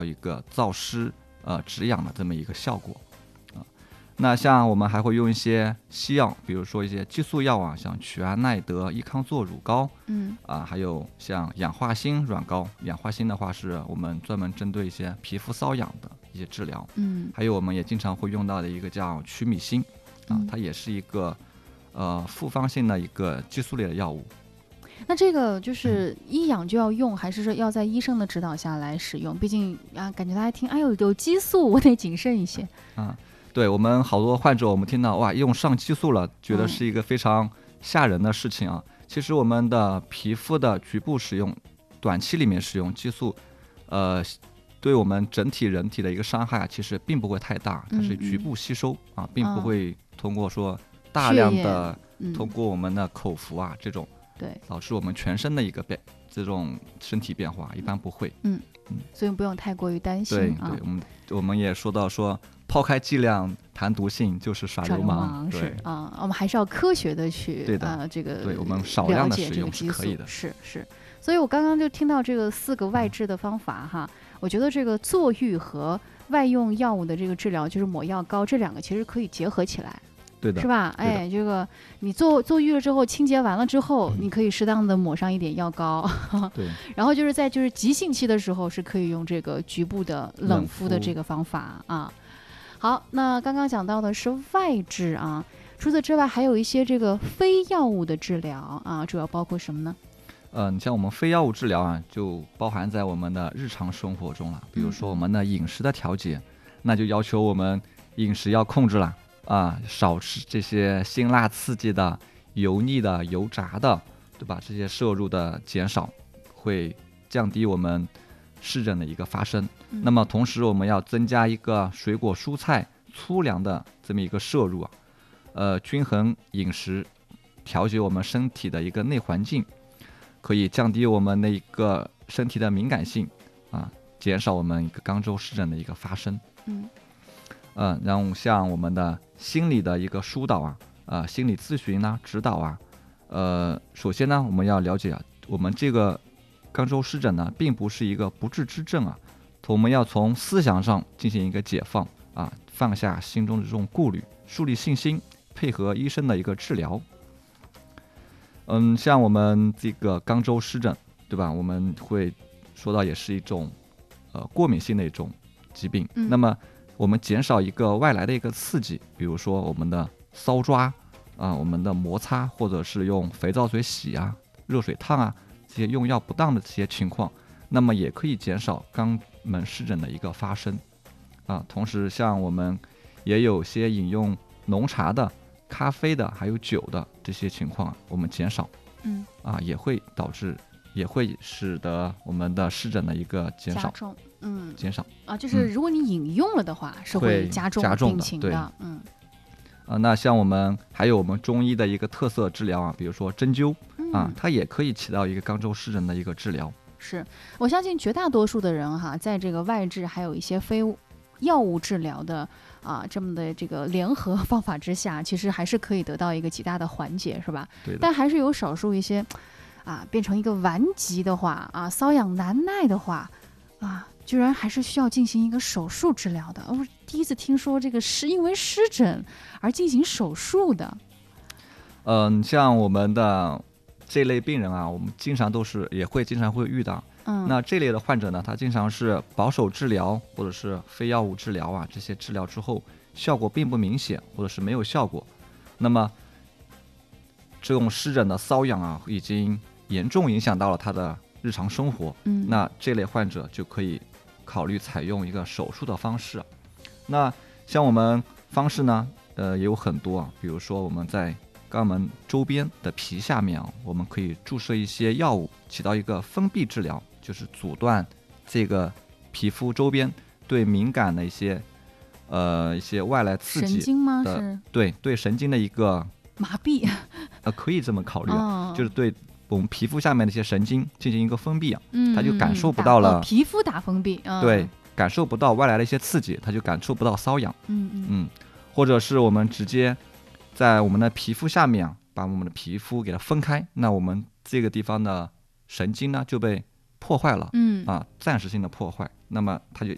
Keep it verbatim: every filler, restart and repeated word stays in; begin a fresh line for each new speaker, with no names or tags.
有一个燥湿呃止痒的这么一个效果啊。那像我们还会用一些西药，比如说一些激素药啊，像曲安奈德、益康唑乳膏，
嗯
啊，还有像氧化锌软膏。氧化锌的话是我们专门针对一些皮肤瘙痒的一些治疗。
嗯，
还有我们也经常会用到的一个叫曲米锌啊，
嗯
它也是一个呃复方性的一个激素类的药物。
那这个就是一痒就要用，还是说要在医生的指导下来使用？毕竟啊，感觉大家听，哎呦，有激素，我得谨慎一些。
啊，对，我们好多患者，我们听到哇用上激素了，觉得是一个非常吓人的事情啊。其实我们的皮肤的局部使用，短期里面使用激素，呃，对我们整体人体的一个伤害啊，其实并不会太大，它是局部吸收啊，并不会通过说大量的通过我们的口服啊这种。
对，
导致我们全身的一个变这种身体变化，一般不会。
嗯嗯，所以不用太过于担心
对
啊。
对，我们我们也说到说，抛开剂量谈毒性就是耍流氓。
流是啊，我们还是要科学的去
对的
啊，这个
对我们少量的使用是可以的。
是是，所以我刚刚就听到这个四个外治的方法哈，我觉得这个坐浴和外用药物的这个治疗，就是抹药膏，这两个其实可以结合起来。
对的，
是吧？哎，这个你做做浴了之后，清洁完了之后，
嗯、
你可以适当的抹上一点药膏。
对。
然后就是在就是急性期的时候，是可以用这个局部的冷敷的这个方法啊。好，那刚刚讲到的是外治啊，除此之外还有一些这个非药物的治疗啊，主要包括什么呢？
嗯，像我们非药物治疗啊，就包含在我们的日常生活中了。比如说我们的饮食的调节，嗯、那就要求我们饮食要控制了。啊，少吃这些辛辣刺激的、油腻的、油炸的，对吧？这些摄入的减少，会降低我们湿疹的一个发生。嗯、那么同时，我们要增加一个水果、蔬菜、粗粮的这么一个摄入啊，呃，均衡饮食，调节我们身体的一个内环境，可以降低我们的一个身体的敏感性啊，减少我们一个肛周湿疹的一个发生。
嗯。
嗯，然后像我们的心理的一个疏导啊，呃，心理咨询呢、指导啊，呃，首先呢，我们要了解啊，我们这个肛周湿疹呢，并不是一个不治之症啊，我们要从思想上进行一个解放啊，放下心中的这种顾虑，树立信心，配合医生的一个治疗。嗯，像我们这个肛周湿疹，对吧？我们会说到也是一种呃过敏性的一种疾病，
嗯、
那么。我们减少一个外来的一个刺激，比如说我们的搔抓啊，我们的摩擦，或者是用肥皂水洗啊、热水烫啊，这些用药不当的这些情况，那么也可以减少肛门湿疹的一个发生啊。同时，像我们也有些饮用浓茶的、咖啡的，还有酒的这些情况，我们减少，
嗯
啊，也会导致，也会使得我们的湿疹的一个减少。
加重嗯，
减少
啊，就是如果你饮用了的话，嗯、是会加重病情的。的嗯，
啊，那像我们还有我们中医的一个特色治疗啊，比如说针灸、嗯、啊，它也可以起到一个肛周湿疹的一个治疗。
是，我相信绝大多数的人哈，在这个外治还有一些非药物治疗的啊这么的这个联合方法之下，其实还是可以得到一个极大的缓解，是吧？
对的。
但还是有少数一些啊变成一个顽疾的话啊，瘙痒难耐的话啊。居然还是需要进行一个手术治疗的，我第一次听说这个是因为湿疹而进行手术的。
嗯，像我们的这类病人啊，我们经常都是也会经常会遇到。嗯，那这类的患者呢，他经常是保守治疗或者是非药物治疗啊，这些治疗之后效果并不明显，或者是没有效果。那么这种湿疹的瘙痒啊，已经严重影响到了他的日常生活。嗯，那这类患者就可以考虑采用一个手术的方式。那像我们方式呢，呃，也有很多啊，比如说我们在肛门周边的皮下面啊，我们可以注射一些药物，起到一个封闭治疗，就是阻断这个皮肤周边对敏感的一些呃一些外来刺激的，
神经吗？是
对对神经的一个
麻痹，
呃，可以这么考虑、啊
哦，
就是对我们皮肤下面的一些神经进行一个封闭啊，
嗯，
它就感受不到了、
哦、皮肤打封闭，嗯、
对，感受不到外来的一些刺激，它就感受不到瘙痒，
嗯嗯
嗯，或者是我们直接在我们的皮肤下面啊，把我们的皮肤给它分开，那我们这个地方的神经呢就被破坏了，
嗯
啊，暂时性的破坏，那么它就